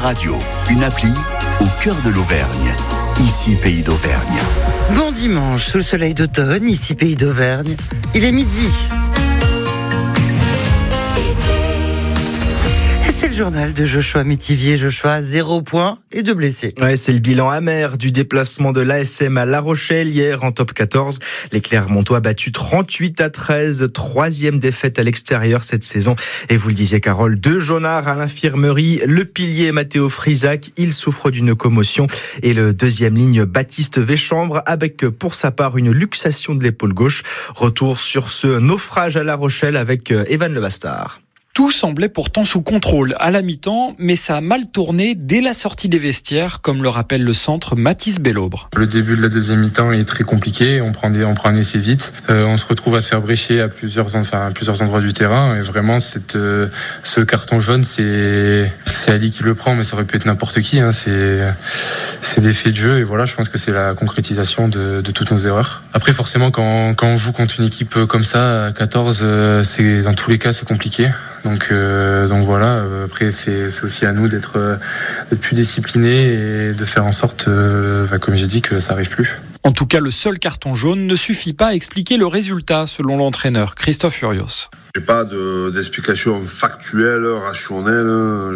Radio, une appli au cœur de l'Auvergne. Ici, Pays d'Auvergne. Bon dimanche, sous le soleil d'automne, ici Pays d'Auvergne. Il est midi. Et c'est le journal de Joshua Métivier. Joshua, 0 point et 2 blessés. Ouais, c'est le bilan amer du déplacement de l'ASM à La Rochelle hier en top 14. Les Clermontois battus 38-13, troisième défaite à l'extérieur cette saison. Et vous le disiez Carole, 2 jaunards à l'infirmerie. Le pilier Mathéo Frisac, il souffre d'une commotion. Et le deuxième ligne Baptiste Véchambre avec pour sa part une luxation de l'épaule gauche. Retour sur ce naufrage à La Rochelle avec Evan Lebastard. Tout semblait pourtant sous contrôle à la mi-temps, mais ça a mal tourné dès la sortie des vestiaires, comme le rappelle le centre Mathis Bellobre. Le début de la deuxième mi-temps est très compliqué, on prend un essai vite, on se retrouve à se faire brécher à plusieurs endroits du terrain, et vraiment ce carton jaune, c'est Ali qui le prend, mais ça aurait pu être n'importe qui, hein. C'est des faits de jeu, et voilà, je pense que c'est la concrétisation de toutes nos erreurs. Après forcément quand on joue contre une équipe comme ça, à 14, dans tous les cas c'est compliqué. Donc voilà, après c'est aussi à nous d'être plus disciplinés et de faire en sorte, comme j'ai dit, que ça arrive plus. En tout cas, le seul carton jaune ne suffit pas à expliquer le résultat, selon l'entraîneur Christophe Furios. J'ai pas d'explication factuelle, rationnelle.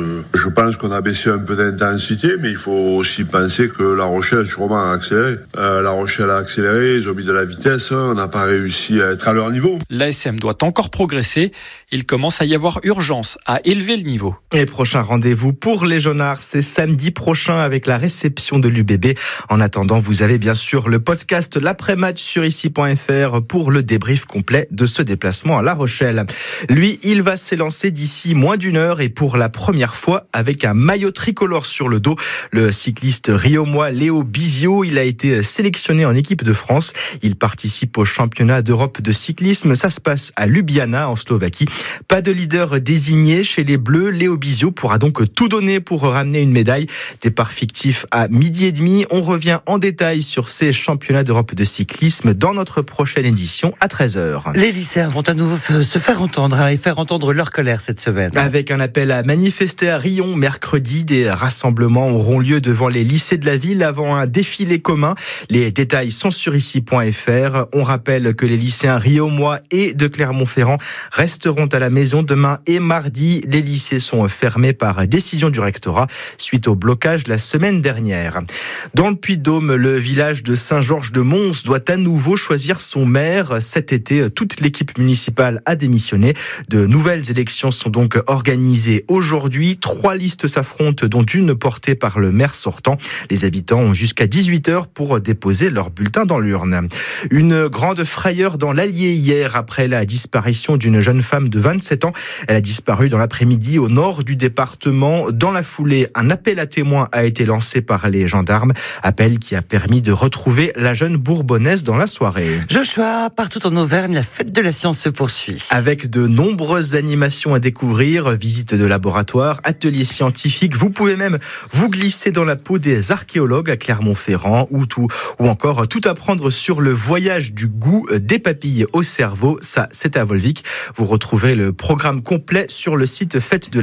Je pense qu'on a baissé un peu d'intensité, mais il faut aussi penser que La Rochelle sûrement a accéléré. La Rochelle a accéléré, ils ont mis de la vitesse, on n'a pas réussi à être à leur niveau. L'ASM doit encore progresser. Il commence à y avoir urgence à élever le niveau. Et prochain rendez-vous pour les jaunards, c'est samedi prochain avec la réception de l'UBB. En attendant, vous avez bien sûr le podcast l'après-match sur ici.fr pour le débrief complet de ce déplacement à La Rochelle. Lui, il va s'élancer d'ici moins d'une heure et pour la première fois avec un maillot tricolore sur le dos. Le cycliste riaumois Léo Bizio, il a été sélectionné en équipe de France. Il participe au championnat d'Europe de cyclisme. Ça se passe à Ljubljana en Slovaquie. Pas de leader désigné chez les Bleus. Léo Bizio pourra donc tout donner pour ramener une médaille. Départ fictif à 12h30. On revient en détail sur ces championnats d'Europe de cyclisme dans notre prochaine édition à 13h. Les lycéens vont à nouveau se faire entendre et faire entendre leur colère cette semaine. Avec un appel à manifester à Riom mercredi, des rassemblements auront lieu devant les lycées de la ville avant un défilé commun. Les détails sont sur ici.fr. On rappelle que les lycéens riaumois et de Clermont-Ferrand resteront à la maison demain et mardi. Les lycées sont fermés par décision du rectorat suite au blocage la semaine dernière. Dans le Puy-de-Dôme, le village de Saint-Georges-de-Mons doit à nouveau choisir son maire. Cet été, toute l'équipe municipale a démissionné. De nouvelles élections sont donc organisées aujourd'hui. 3 listes s'affrontent, dont une portée par le maire sortant. Les habitants ont jusqu'à 18h pour déposer leur bulletin dans l'urne. Une grande frayeur dans l'Allier hier après la disparition d'une jeune femme de 27 ans. Elle a disparu dans l'après-midi au nord du département. Dans la foulée, un appel à témoins a été lancé par les gendarmes. Appel qui a permis de retrouver la jeune Bourbonnaise dans la soirée. Joshua, partout en Auvergne, la fête de la science se poursuit. Avec de nombreuses animations à découvrir, visites de laboratoire, ateliers scientifiques. Vous pouvez même vous glisser dans la peau des archéologues à Clermont-Ferrand ou encore tout apprendre sur le voyage du goût des papilles au cerveau. Ça, c'est à Volvic. Vous retrouvez le programme complet sur le site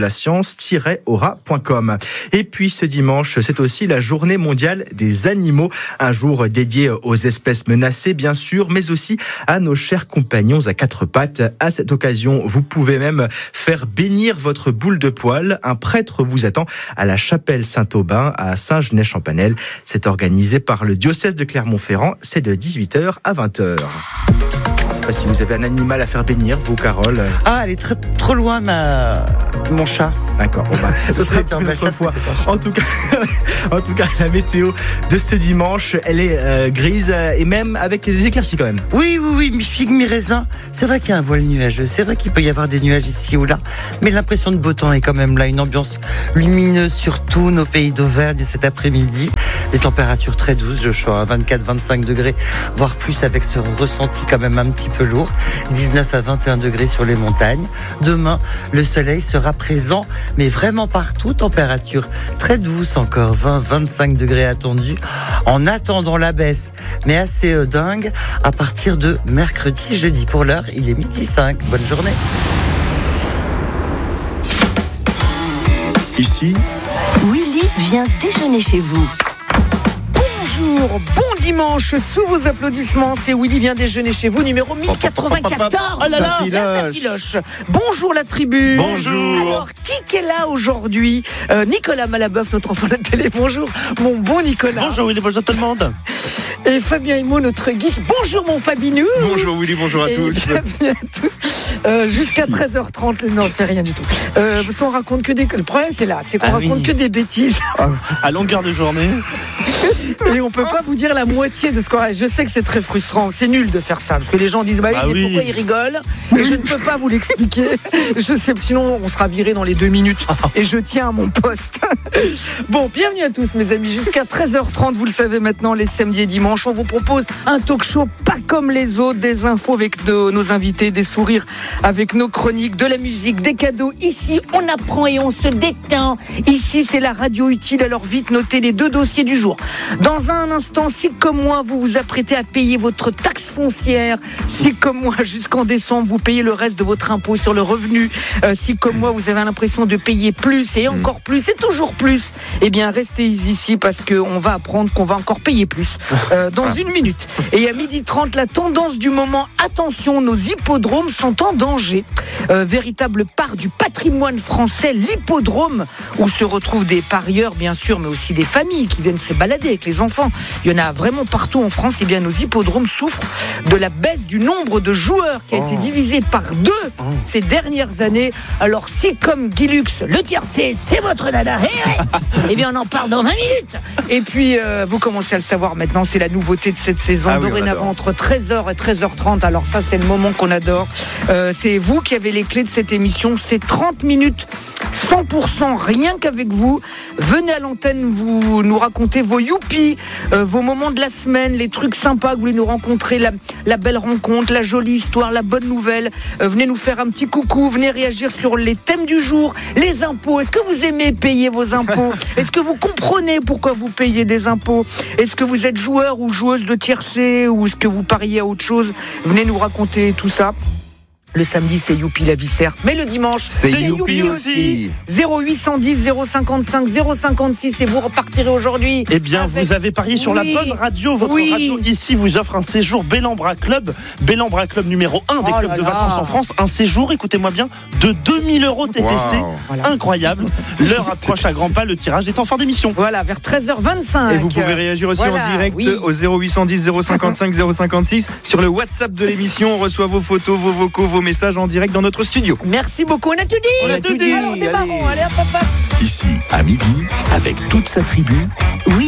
fête-de-la-science-aura.com. Et puis ce dimanche, c'est aussi la journée mondiale des animaux. Un jour dédié aux espèces menacées, bien sûr, mais aussi à nos chers compagnons à 4 pattes. À cette occasion, vous pouvez même faire bénir votre boule de poil. Un prêtre vous attend à la chapelle Saint-Aubin à Saint-Genès-Champanel. C'est organisé par le diocèse de Clermont-Ferrand. C'est de 18h à 20h. Je ne sais pas si vous avez un animal à faire bénir, vous, Carole. Ah, elle est trop loin, mon chat. D'accord, bon ce sera une autre fois. En tout cas, la météo de ce dimanche, elle est grise et même avec des éclaircies quand même. Oui, mi-figue, mi-raisin. C'est vrai qu'il y a un voile nuageux, c'est vrai qu'il peut y avoir des nuages ici ou là, mais l'impression de beau temps est quand même là, une ambiance lumineuse sur tous nos pays d'Auvergne cet après-midi. Des températures très douces, Joshua, 24-25 degrés, voire plus avec ce ressenti quand même un petit peu lourd. 19 à 21 degrés sur les montagnes. Demain, le soleil sera présent, mais vraiment partout, température très douce encore, 20-25 degrés attendus. En attendant la baisse, mais assez dingue, à partir de mercredi, jeudi. Pour l'heure, il est 12h05. Bonne journée. Ici, vient déjeuner chez vous. Bonjour, bon dimanche, sous vos applaudissements, c'est Willy vient déjeuner chez vous, numéro 1094. Oh là là, ça filoche. Bonjour la tribu. Bonjour. Alors, qui est là aujourd'hui? Nicolas Malaboeuf, notre enfant de télé. Bonjour, mon bon Nicolas. Bonjour Willy, bonjour tout le monde. Et Fabien Himo, notre geek. Bonjour mon Fabinou. Bonjour Willy, bonjour à tous. Bienvenue à tous. Jusqu'à 13h30, non, c'est rien du tout. On raconte que des... Le problème, c'est là, c'est qu'on raconte que des bêtises. À longueur de journée. Et on peut pas vous dire la moitié de ce qu'on a. Je sais que c'est très frustrant, c'est nul de faire ça, parce que les gens disent mais pourquoi ils rigolent? Et je ne peux pas vous l'expliquer. Je sais, sinon on sera viré dans les 2 minutes. Et je tiens à mon poste. Bon, bienvenue à tous mes amis. Jusqu'à 13h30, vous le savez maintenant, les samedis et dimanches, on vous propose un talk show pas comme les autres, des infos avec nos invités, des sourires avec nos chroniques, de la musique, des cadeaux. Ici, on apprend et on se détend. Ici, c'est la radio utile, alors vite notez les 2 dossiers du jour. Dans un instant, si comme moi, vous vous apprêtez à payer votre taxe foncière, si comme moi, jusqu'en décembre, vous payez le reste de votre impôt sur le revenu, si comme moi, vous avez l'impression de payer plus et encore plus et toujours plus, eh bien, restez ici parce qu'on va apprendre qu'on va encore payer plus dans 1 minute. Et à 12h30, la tendance du moment, attention, nos hippodromes sont en danger. Véritable part du patrimoine français, l'hippodrome, où se retrouvent des parieurs, bien sûr, mais aussi des familles qui viennent se balader avec les enfants. Il y en a vraiment partout en France. Et bien, nos hippodromes souffrent de la baisse du nombre de joueurs qui a été divisé par 2 ces dernières années. Alors, si comme Guy Lux, le tiercé, c'est votre dada, eh bien, on en parle dans 20 minutes. Et puis, vous commencez à le savoir maintenant, c'est la nouveauté de cette saison. Dorénavant, entre 13h et 13h30. Alors ça, c'est le moment qu'on adore. C'est vous qui avez les clés de cette émission. C'est 30 minutes 100% rien qu'avec vous. Venez à l'antenne, vous nous racontez vos youpi, vos moments de la semaine, les trucs sympas que vous voulez nous rencontrer, la belle rencontre, la jolie histoire, la bonne nouvelle. Venez nous faire un petit coucou, venez réagir sur les thèmes du jour, les impôts. Est-ce que vous aimez payer vos impôts? Est-ce que vous comprenez pourquoi vous payez des impôts? Est-ce que vous êtes joueur ou joueuse de tiercé, ou est-ce que vous pariez à autre chose? Venez nous raconter tout ça. Le samedi, c'est Youpi la vie, certes. Mais le dimanche, c'est Youpi aussi. 0810 055 056. Et vous repartirez aujourd'hui. Eh bien, vous avez parié sur la bonne radio. Votre radio ici vous offre un séjour Bellambra Club. Bellambra Club numéro 1 des clubs de vacances en France. Un séjour, écoutez-moi bien, de 2000 € TTC. Wow. Voilà. Incroyable. L'heure approche à grands pas. Le tirage est en fin d'émission. Voilà, vers 13h25. Et vous pouvez réagir aussi en direct au 0810 055 056. Sur le WhatsApp de l'émission, on reçoit vos photos, vos vocaux, vos messages en direct dans notre studio. Merci beaucoup, on a tout dit. On a tout dit. Alors démarrons, allez hop hop hop. Ici, à midi, avec toute sa tribu,